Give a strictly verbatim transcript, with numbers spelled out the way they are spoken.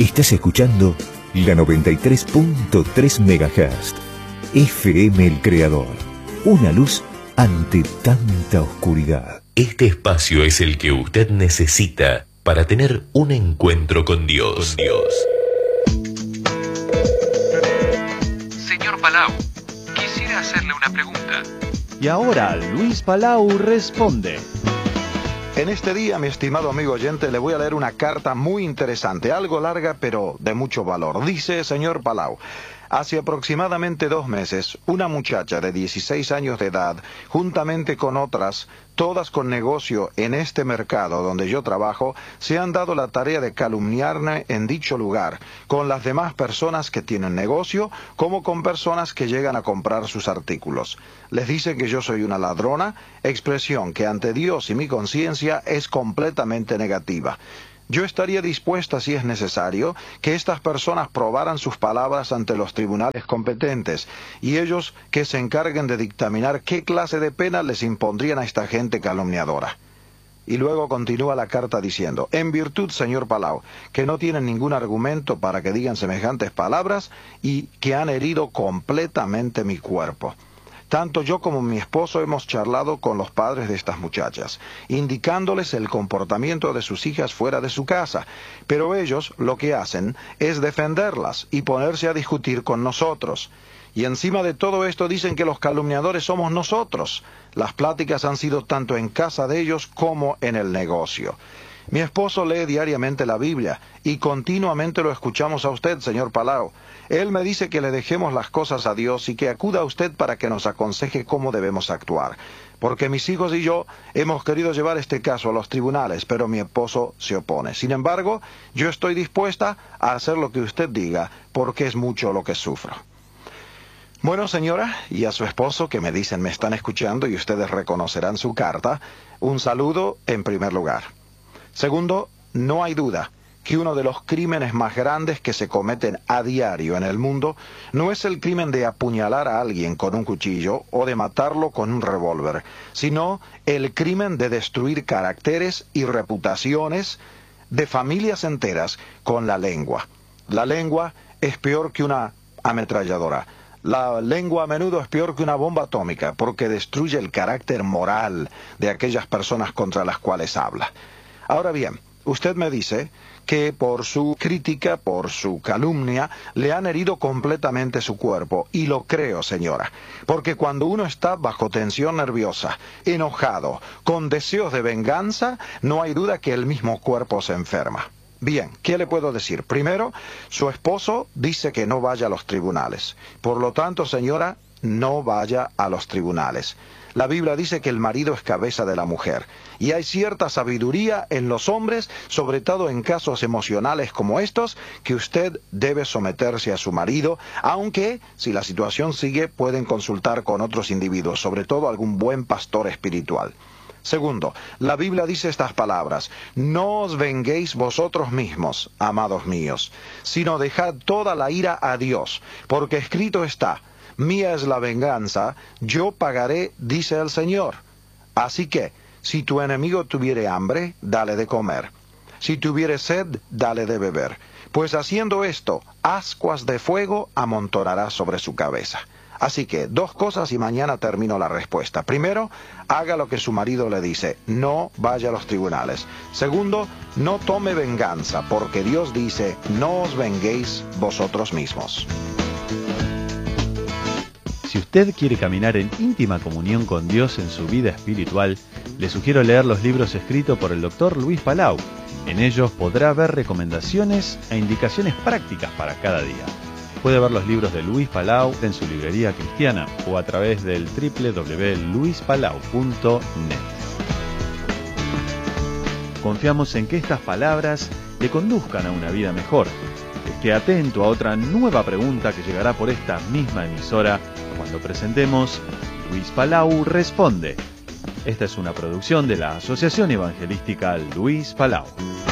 Estás escuchando la noventa y tres punto tres megahertz. F M El Creador. Una luz ante tanta oscuridad. Este espacio es el que usted necesita para tener un encuentro con Dios. Con Dios. Señor Palau, quisiera hacerle una pregunta. Y ahora Luis Palau responde. En este día, mi estimado amigo oyente, le voy a leer una carta muy interesante, algo larga pero de mucho valor. Dice, señor Palau, hace aproximadamente dos meses, una muchacha de dieciséis años de edad, juntamente con otras, todas con negocio en este mercado donde yo trabajo, se han dado la tarea de calumniarme en dicho lugar, con las demás personas que tienen negocio, como con personas que llegan a comprar sus artículos. Les dicen que yo soy una ladrona, expresión que ante Dios y mi conciencia es completamente negativa. Yo estaría dispuesta, si es necesario, que estas personas probaran sus palabras ante los tribunales competentes, y ellos que se encarguen de dictaminar qué clase de pena les impondrían a esta gente calumniadora. Y luego continúa la carta diciendo, en virtud, señor Palau, que no tienen ningún argumento para que digan semejantes palabras y que han herido completamente mi cuerpo. Tanto yo como mi esposo hemos charlado con los padres de estas muchachas, indicándoles el comportamiento de sus hijas fuera de su casa, pero ellos lo que hacen es defenderlas y ponerse a discutir con nosotros. Y encima de todo esto dicen que los calumniadores somos nosotros. Las pláticas han sido tanto en casa de ellos como en el negocio. Mi esposo lee diariamente la Biblia y continuamente lo escuchamos a usted, señor Palau. Él me dice que le dejemos las cosas a Dios y que acuda a usted para que nos aconseje cómo debemos actuar. Porque mis hijos y yo hemos querido llevar este caso a los tribunales, pero mi esposo se opone. Sin embargo, yo estoy dispuesta a hacer lo que usted diga, porque es mucho lo que sufro. Bueno, señora, y a su esposo, que me dicen me están escuchando y ustedes reconocerán su carta, un saludo en primer lugar. Segundo, no hay duda que uno de los crímenes más grandes que se cometen a diario en el mundo no es el crimen de apuñalar a alguien con un cuchillo o de matarlo con un revólver, sino el crimen de destruir caracteres y reputaciones de familias enteras con la lengua. La lengua es peor que una ametralladora. La lengua a menudo es peor que una bomba atómica porque destruye el carácter moral de aquellas personas contra las cuales habla. Ahora bien, usted me dice que por su crítica, por su calumnia, le han herido completamente su cuerpo. Y lo creo, señora, porque cuando uno está bajo tensión nerviosa, enojado, con deseos de venganza, no hay duda que el mismo cuerpo se enferma. Bien, ¿qué le puedo decir? Primero, su esposo dice que no vaya a los tribunales. Por lo tanto, señora, no vaya a los tribunales. La Biblia dice que el marido es cabeza de la mujer, y hay cierta sabiduría en los hombres, sobre todo en casos emocionales como estos, que usted debe someterse a su marido, aunque, si la situación sigue, pueden consultar con otros individuos, sobre todo algún buen pastor espiritual. Segundo, la Biblia dice estas palabras, no os venguéis vosotros mismos, amados míos, sino dejad toda la ira a Dios, porque escrito está, mía es la venganza, yo pagaré, dice el Señor. Así que, si tu enemigo tuviere hambre, dale de comer. Si tuviere sed, dale de beber. Pues haciendo esto, ascuas de fuego amontonará sobre su cabeza. Así que, dos cosas y mañana termino la respuesta. Primero, haga lo que su marido le dice, no vaya a los tribunales. Segundo, no tome venganza, porque Dios dice, no os venguéis vosotros mismos. Si usted quiere caminar en íntima comunión con Dios en su vida espiritual, le sugiero leer los libros escritos por el doctor Luis Palau. En ellos podrá ver recomendaciones e indicaciones prácticas para cada día. Puede ver los libros de Luis Palau en su librería cristiana o a través del doble u doble u doble u punto luis palau punto net. Confiamos en que estas palabras le conduzcan a una vida mejor. Esté atento a otra nueva pregunta que llegará por esta misma emisora cuando presentemos Luis Palau Responde. Esta es una producción de la Asociación Evangelística Luis Palau.